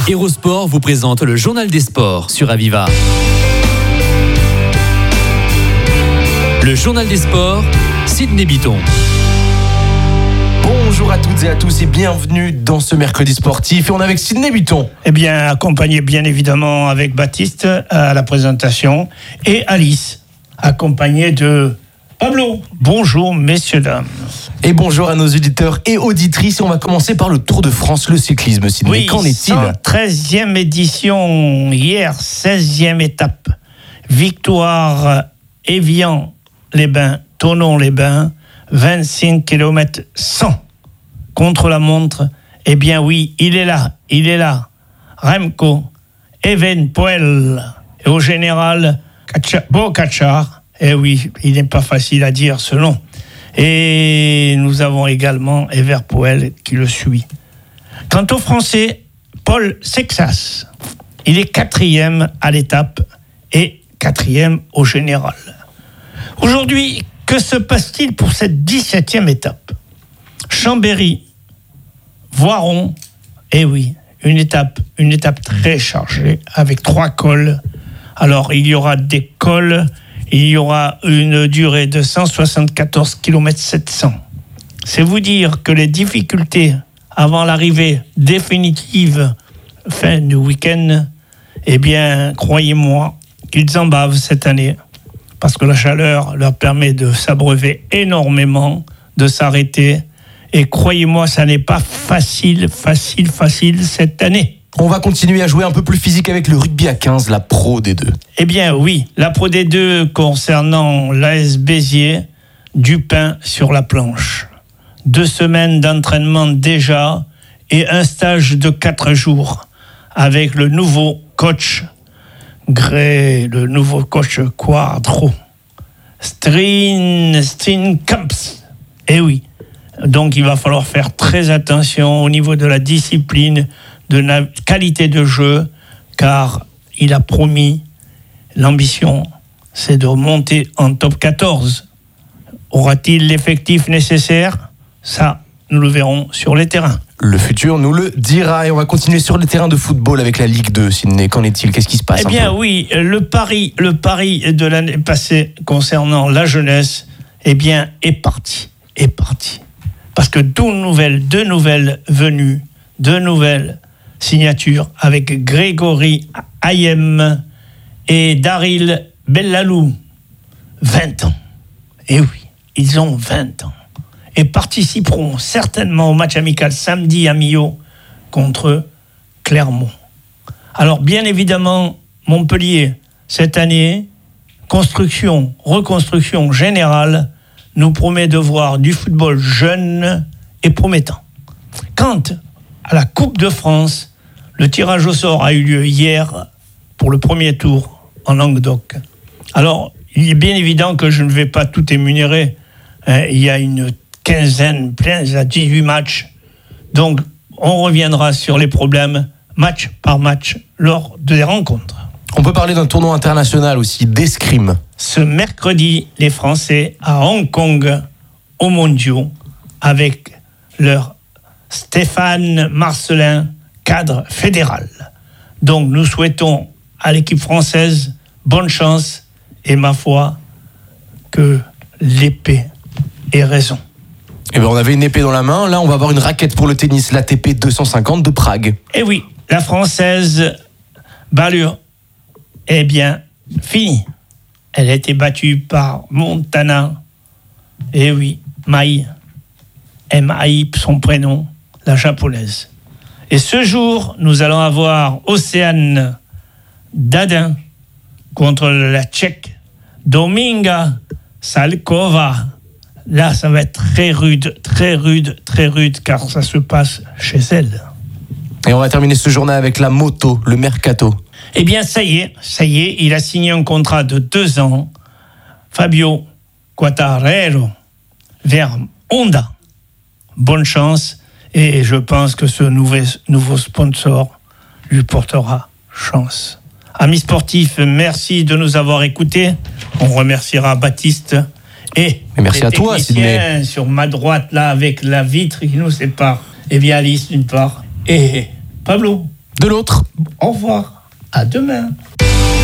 Hérosport vous présente le journal des sports sur Aviva. Le journal des sports, Sidney Bitton. Bonjour à toutes et à tous et bienvenue dans ce mercredi sportif. Et on est avec Sidney Bitton. Eh bien, accompagné bien évidemment avec Baptiste à la présentation et Alice, accompagné de Pablo. Bonjour messieurs, dames. Et bonjour à nos auditeurs et auditrices. On va commencer par le Tour de France, le cyclisme. Sidney, Oui, qu'en est-il ? 113e édition, hier 16e étape. Victoire Évian-les-Bains, Thonon-les-Bains, 25 km 100 contre la montre. Eh bien oui, il est là. Remco Evenepoel et au général Pogačar. Eh oui, il n'est pas facile à dire ce nom. Et nous avons également Evenepoel qui le suit. Quant au Français, Paul Sexas, il est 4e à l'étape et 4e au général. Aujourd'hui, que se passe-t-il pour cette 17e étape ? Chambéry, Voiron, eh oui, une étape très chargée avec 3 cols. Alors, il y aura des cols, il y aura une durée de 174 km 700. C'est vous dire que les difficultés avant l'arrivée définitive fin du week-end, eh bien, croyez-moi qu'ils en bavent cette année. Parce que la chaleur leur permet de s'abreuver énormément, de s'arrêter. Et croyez-moi, ça n'est pas facile cette année. On va continuer à jouer un peu plus physique avec le rugby à 15, la Pro D2. Eh bien oui, la Pro D2 concernant l'AS Béziers, du pain sur la planche. 2 semaines d'entraînement déjà et un stage de 4 jours avec le nouveau coach Gray, le nouveau coach Quadro. Steenkamps. Eh oui. Donc il va falloir faire très attention au niveau de la discipline, de la qualité de jeu, car il a promis, l'ambition, c'est de remonter en top 14. Aura-t-il l'effectif nécessaire ? Ça, nous le verrons sur les terrains. Le futur nous le dira et on va continuer sur les terrains de football avec la Ligue 2. Sidney, qu'en est-il ? Qu'est-ce qui se passe ? Eh bien oui, le pari de l'année passée concernant la jeunesse, eh bien, est parti. Parce que deux nouvelles venues, 2 nouvelles signatures avec Grégory Hayem et Daryl Bellalou. 20 ans. Eh oui, ils ont 20 ans. Et participeront certainement au match amical samedi à Millau contre Clermont. Alors bien évidemment, Montpellier, cette année, reconstruction générale, nous promet de voir du football jeune et promettant. Quant à la Coupe de France, le tirage au sort a eu lieu hier pour le premier tour en Languedoc. Alors, il est bien évident que je ne vais pas tout énumérer. Il y a une quinzaine, à 18 matchs. Donc, on reviendra sur les problèmes match par match lors des rencontres. On peut parler d'un tournoi international aussi, d'escrime. Ce mercredi, les Français à Hong Kong, aux Mondiaux, avec leur Stéphane Marcelin, cadre fédéral. Donc nous souhaitons à l'équipe française bonne chance et ma foi que l'épée ait raison. Eh bien, on avait une épée dans la main, là on va avoir une raquette pour le tennis, l'ATP 250 de Prague. Eh oui, la Française Ballure, eh bien, fini. Elle a été battue par Montana. Eh oui, Mai, M-A-I, son prénom, la japonaise. Et ce jour, nous allons avoir Océane Dadin contre la Tchèque Dominga Salkova. Là, ça va être très rude, car ça se passe chez elle. Et on va terminer ce journal avec la moto, le mercato. Eh bien, ça y est, il a signé un contrat de 2 ans. Fabio Quartararo vers Honda. Bonne chance, et je pense que ce nouveau sponsor lui portera chance. Amis sportifs, merci de nous avoir écoutés. On remerciera Baptiste et merci à toi, Sidney. Sur ma droite, là, avec la vitre qui nous sépare. Et bien Alice, d'une part, et Pablo. de l'autre. Au revoir. À demain.